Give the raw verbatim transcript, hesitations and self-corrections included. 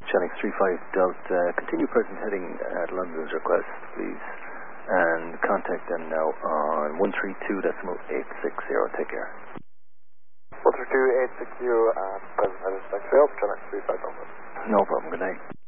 Challex three five Delta, continue present heading at London's request, please. And contact them now on one three two decimal eight six zero. Take care. one three two eight six zero, uh, present heading, thanks for help, Challex three five Delta. No problem, good night.